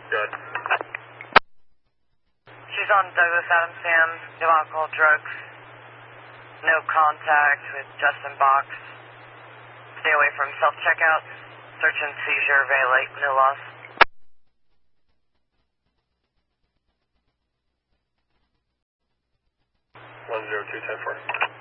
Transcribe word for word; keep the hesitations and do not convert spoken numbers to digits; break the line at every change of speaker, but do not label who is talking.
Good.
She's on Douglas Adams Sam, no alcohol, drugs, no contact with Justin Box. Stay away from self-checkout, search and seizure, violate, no loss.
one zero two ten four.